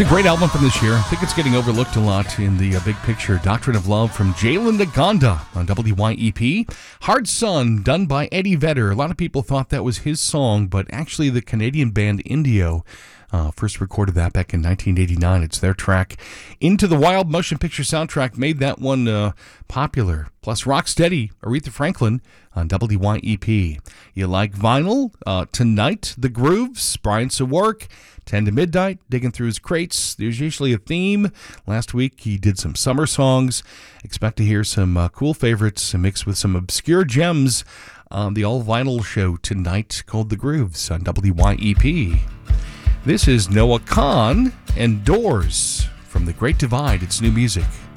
a great album from this year. I think it's getting overlooked a lot in the big picture. Doctrine of Love from Jalen Naganda on WYEP. Hard Sun, done by Eddie Vedder. A lot of people thought that was his song, but actually the Canadian band Indio first recorded that back in 1989. It's their track. Into the Wild motion picture soundtrack made that one popular. Plus Rocksteady, Aretha Franklin on WYEP. You like vinyl? Tonight, The Grooves, Brian Sawark, 10 to Midnight, digging through his crates. There's usually a theme. Last week he did some summer songs. Expect to hear some cool favorites mixed with some obscure gems on the all-vinyl show tonight called The Grooves on WYEP. This is Noah Kahan and Doors from The Great Divide. It's new music.